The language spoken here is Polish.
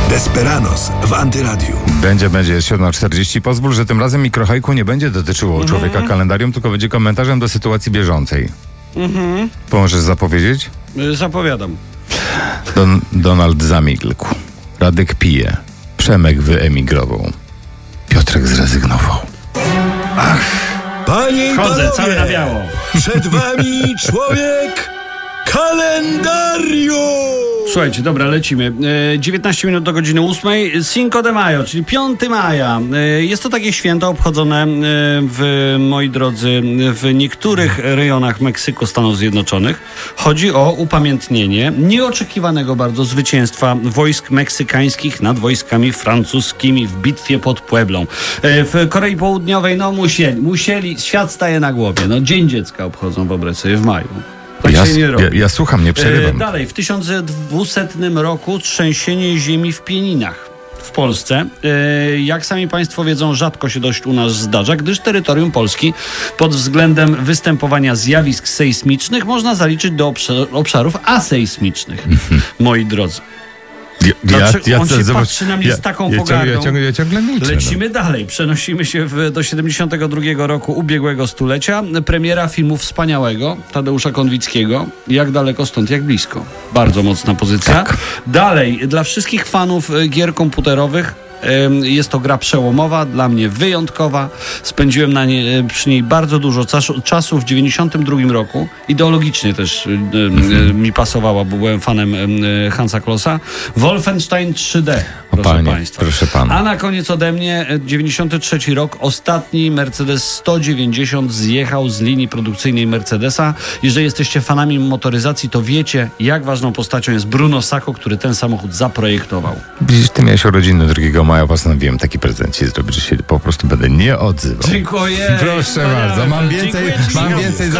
Desperados w Antyradiu. Będzie 7:40. Pozwól, że tym razem mikrohajku nie będzie dotyczyło człowieka kalendarium, tylko będzie komentarzem do sytuacji bieżącej. Pomożesz zapowiedzieć? Zapowiadam. Donald zamilkł. Radek pije. Przemek wyemigrował. Piotrek zrezygnował. Panie i Chodzę panowie, cały na biało. przed wami człowiek kalendarium. Słuchajcie, dobra, lecimy. 19 minut do godziny 8. Cinco de Mayo, czyli 5 maja. Jest to takie święto obchodzone moi drodzy, w niektórych rejonach Meksyku, Stanów Zjednoczonych. Chodzi o upamiętnienie nieoczekiwanego bardzo zwycięstwa wojsk meksykańskich nad wojskami francuskimi w bitwie pod Pueblą. W Korei Południowej, musieli, świat staje na głowie. Dzień Dziecka obchodzą, wyobraź sobie, w maju. Ja słucham, nie przerywam. Dalej, w 1200 roku trzęsienie ziemi w Pieninach w Polsce. Jak sami państwo wiedzą, rzadko się dość u nas zdarza, gdyż terytorium Polski pod względem występowania zjawisk sejsmicznych można zaliczyć do obszarów asejsmicznych, moi drodzy. On się patrzy na mnie z taką pogardą. Ja ciągle milczę. Lecimy dalej. Przenosimy się do 72 roku ubiegłego stulecia. Premiera filmu wspaniałego Tadeusza Konwickiego. Jak daleko stąd, jak blisko. Bardzo mocna pozycja. Tak. Dalej, dla wszystkich fanów gier komputerowych jest to gra przełomowa, dla mnie wyjątkowa. Spędziłem przy niej bardzo dużo czasu w 92 roku. Ideologicznie też mi pasowała, bo byłem fanem Hansa Klossa. Wolfenstein 3D, proszę państwa. Proszę pana. A na koniec ode mnie 93 rok. Ostatni Mercedes 190 zjechał z linii produkcyjnej Mercedesa. Jeżeli jesteście fanami motoryzacji, to wiecie, jak ważną postacią jest Bruno Sacco, który ten samochód zaprojektował. Widzisz, ty miałeś urodziny 2 maja, postanowiłem taki prezent ci zrobić, że się po prostu będę nie odzywał. Dziękuję. Proszę bardzo, mam więcej